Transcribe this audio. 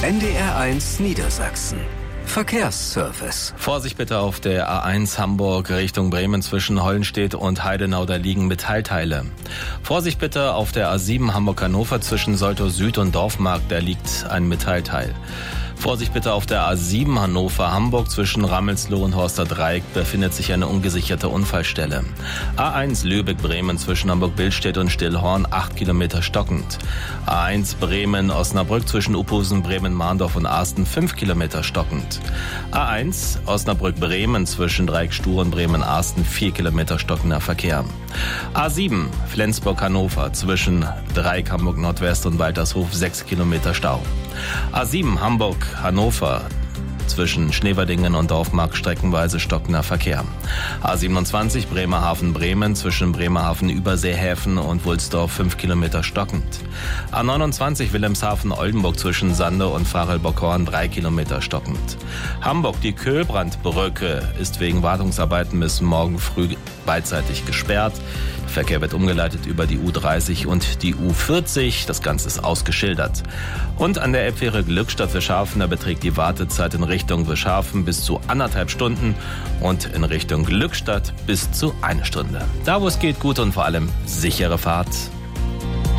NDR1 Niedersachsen. Verkehrsservice. Vorsicht bitte auf der A1 Hamburg Richtung Bremen zwischen Hollenstedt und Heidenau, da liegen Metallteile. Vorsicht bitte auf der A7 Hamburg-Hannover zwischen Soltau Süd und Dorfmarkt, da liegt ein Metallteil. Vorsicht bitte auf der A7 Hannover-Hamburg zwischen Rammelsloh und Horster Dreieck befindet sich eine ungesicherte Unfallstelle. A1 Lübeck-Bremen zwischen Hamburg-Billstedt und Stillhorn 8 Kilometer stockend. A1 Bremen-Osnabrück zwischen Uphusen, Bremen-Mahndorf und Arsten 5 Kilometer stockend. A1 Osnabrück-Bremen zwischen Dreieck-Stuhr und Bremen-Arsten 4 Kilometer stockender Verkehr. A7 Flensburg-Hannover zwischen Dreieck Hamburg-Nordwest und Waltershof 6 Kilometer Stau. A7 Hamburg-Hannover zwischen Schneverdingen und Dorfmarkt streckenweise stockender Verkehr. A27 Bremerhaven-Bremen zwischen Bremerhaven-Überseehäfen und Wulsdorf 5 Kilometer stockend. A29 Wilhelmshaven-Oldenburg zwischen Sande und Farel-Bockhorn 3 Kilometer stockend. Hamburg, die Köhlbrandbrücke ist wegen Wartungsarbeiten bis morgen früh beidseitig gesperrt. Der Verkehr wird umgeleitet über die U30 und die U40. Das Ganze ist ausgeschildert. Und an der Elbfähre Glückstadt Wischhafen, da beträgt die Wartezeit in Richtung Wischhafen bis zu 1,5 Stunden und in Richtung Glückstadt bis zu 1 Stunde. Da wo es geht, gute und vor allem sichere Fahrt.